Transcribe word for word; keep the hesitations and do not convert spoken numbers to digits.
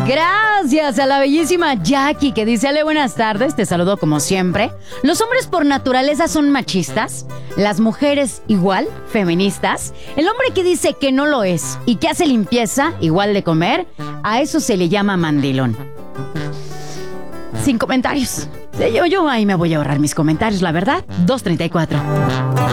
Gracias a la bellísima Jackie que dice: Ale, buenas tardes, te saludo como siempre. Los hombres por naturaleza son machistas, las mujeres igual, feministas. El hombre que dice que no lo es y que hace limpieza, igual de comer, a eso se le llama mandilón. Sin comentarios. Yo, yo ahí me voy a ahorrar mis comentarios, la verdad. dos treinta y cuatro.